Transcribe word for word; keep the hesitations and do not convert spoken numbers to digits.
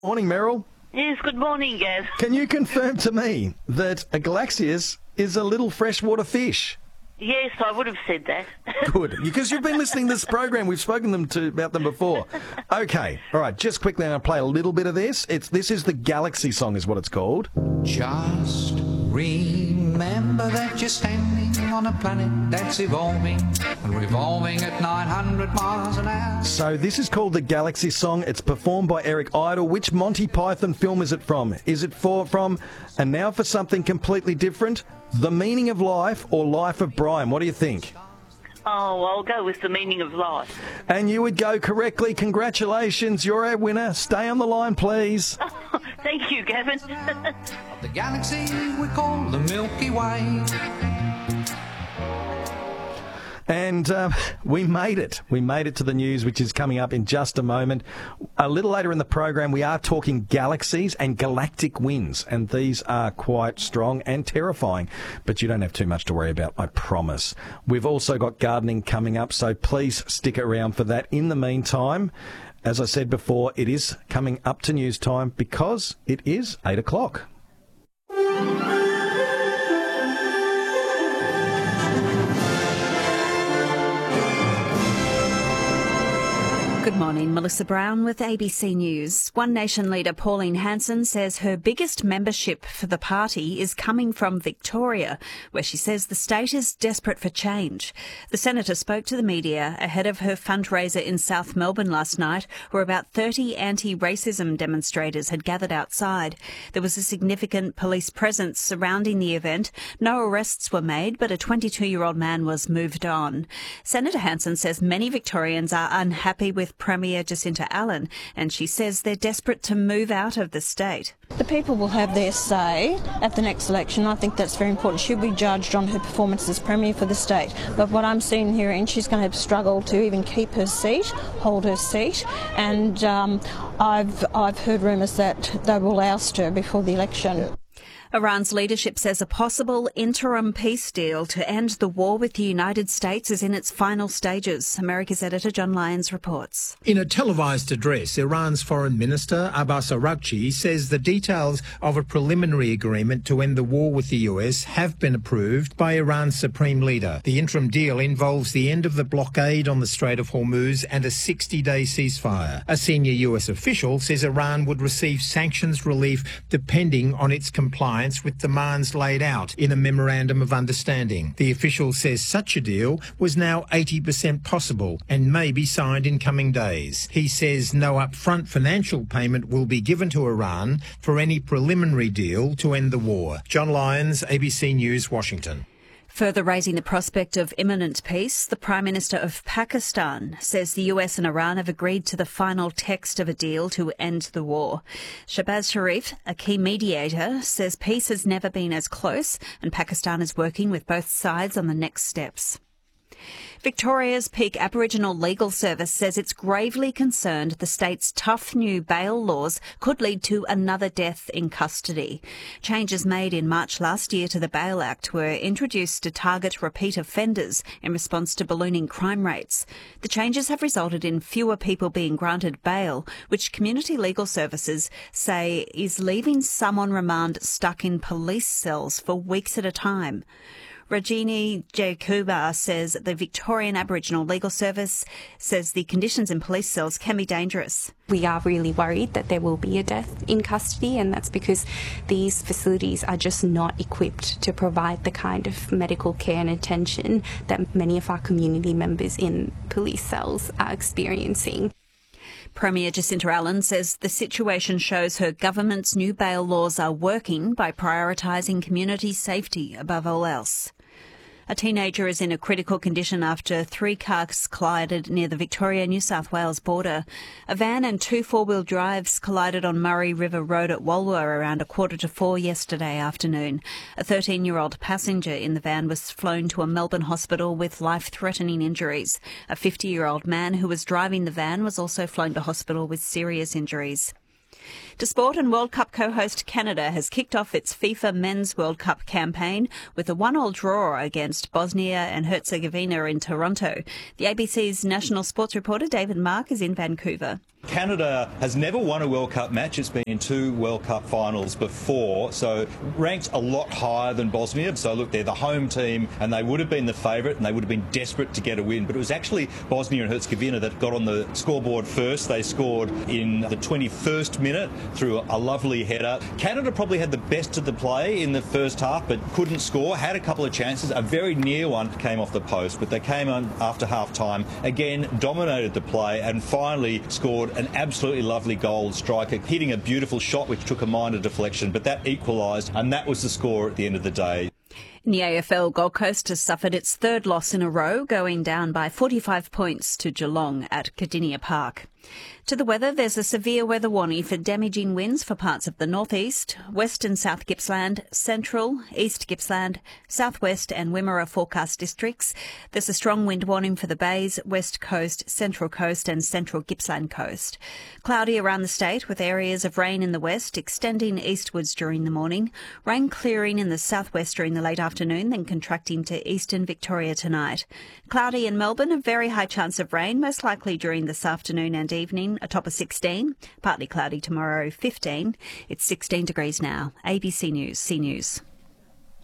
Morning, Meryl. Yes, good morning, Gav. Can you confirm to me that a Galaxius is a little freshwater fish? Yes, I would have said that. Good, because you've been listening to this program. We've spoken them to, about them before. Okay, all right, just quickly, I'm going to play a little bit of this. It's This is the Galaxy song is what it's called. Just remember that you're standing on a planet that's evolving and revolving at nine hundred miles an hour. So this is called the Galaxy song. It's performed by Eric Idle. Which Monty Python film is it from? Is it for from And Now for Something Completely Different, The Meaning of Life, or Life of Brian? What do you think? Oh, I'll go with The Meaning of Life. And you would go correctly. Congratulations, you're our winner. Stay on the line, please. Thank you, Gavin. The galaxy we call the Milky Way. And uh, we made it. We made it to the news, which is coming up in just a moment. A little later in the program, we are talking galaxies and galactic winds, and these are quite strong and terrifying, but you don't have too much to worry about, I promise. We've also got gardening coming up, so please stick around for that. In the meantime, as I said before, it is coming up to news time because it is eight o'clock. Good morning, Melissa Brown with A B C News. One Nation leader Pauline Hanson says her biggest membership for the party is coming from Victoria, where she says the state is desperate for change. The senator spoke to the media ahead of her fundraiser in South Melbourne last night, where about thirty anti-racism demonstrators had gathered outside. There was a significant police presence surrounding the event. No arrests were made, but a twenty-two-year-old man was moved on. Senator Hanson says many Victorians are unhappy with Premier Jacinta Allan, and she says they're desperate to move out of the state. The people will have their say at the next election. I think that's very important. She'll be judged on her performance as Premier for the state. But what I'm seeing here, and she's going to struggle to even keep her seat, hold her seat, and um, I've, I've heard rumours that they will oust her before the election. Iran's leadership says a possible interim peace deal to end the war with the United States is in its final stages. America's editor John Lyons reports. In a televised address, Iran's Foreign Minister Abbas Araghchi says the details of a preliminary agreement to end the war with the U S have been approved by Iran's Supreme Leader. The interim deal involves the end of the blockade on the Strait of Hormuz and a sixty-day ceasefire. A senior U S official says Iran would receive sanctions relief depending on its compliance with demands laid out in a memorandum of understanding. The official says such a deal was now eighty percent possible and may be signed in coming days. He says no upfront financial payment will be given to Iran for any preliminary deal to end the war. John Lyons, A B C News, Washington. Further raising the prospect of imminent peace, the Prime Minister of Pakistan says the U S and Iran have agreed to the final text of a deal to end the war. Shahbaz Sharif, a key mediator, says peace has never been as close and Pakistan is working with both sides on the next steps. Victoria's Peak Aboriginal Legal Service says it's gravely concerned the state's tough new bail laws could lead to another death in custody. Changes made in March last year to the Bail Act were introduced to target repeat offenders in response to ballooning crime rates. The changes have resulted in fewer people being granted bail, which Community Legal Services say is leaving some on remand stuck in police cells for weeks at a time. Rajini Jayakuba says the Victorian Aboriginal Legal Service says the conditions in police cells can be dangerous. We are really worried that there will be a death in custody, and that's because these facilities are just not equipped to provide the kind of medical care and attention that many of our community members in police cells are experiencing. Premier Jacinta Allan says the situation shows her government's new bail laws are working by prioritising community safety above all else. A teenager is in a critical condition after three cars collided near the Victoria-New South Wales border. A van and two four-wheel drives collided on Murray River Road at Walwa around a quarter to four yesterday afternoon. A thirteen-year-old passenger in the van was flown to a Melbourne hospital with life-threatening injuries. A fifty-year-old man who was driving the van was also flown to hospital with serious injuries. To sport, and World Cup co-host Canada has kicked off its FIFA Men's World Cup campaign with a one-all draw against Bosnia and Herzegovina in Toronto. The A B C's national sports reporter David Mark is in Vancouver. Canada has never won a World Cup match. It's been in two World Cup finals before, so ranked a lot higher than Bosnia. So look, they're the home team and they would have been the favourite and they would have been desperate to get a win. But it was actually Bosnia and Herzegovina that got on the scoreboard first. They scored in the twenty-first minute through a lovely header. Canada probably had the best of the play in the first half but couldn't score, had a couple of chances. A very near one came off the post, but they came on after half-time, again dominated the play and finally scored an absolutely lovely goal. Striker hitting a beautiful shot which took a minor deflection, but that equalised and that was the score at the end of the day. In the A F L, Gold Coast has suffered its third loss in a row, going down by forty-five points to Geelong at Cardinia Park. To the weather, there's a severe weather warning for damaging winds for parts of the northeast, west and south Gippsland, central, east Gippsland, southwest and Wimmera forecast districts. There's a strong wind warning for the Bays, west coast, central coast and central Gippsland coast. Cloudy around the state with areas of rain in the west extending eastwards during the morning. Rain clearing in the southwest during the late afternoon, then contracting to eastern Victoria tonight. Cloudy in Melbourne, a very high chance of rain, most likely during this afternoon and evening, a top of sixteen. Partly cloudy tomorrow, fifteen. It's sixteen degrees now. A B C News, C News.